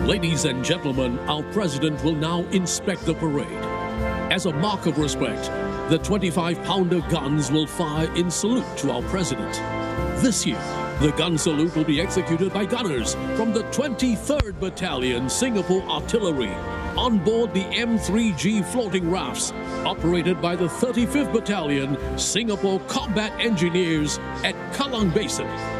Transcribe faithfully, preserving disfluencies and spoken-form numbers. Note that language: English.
Ladies and gentlemen, our president will now inspect the parade. As a mark of respect, the twenty-five pounder guns will fire in salute to our president. This year, the gun salute will be executed by gunners from the twenty-third Battalion Singapore Artillery on board the M three G floating rafts operated by the thirty-fifth Battalion Singapore Combat Engineers at Kallang Basin.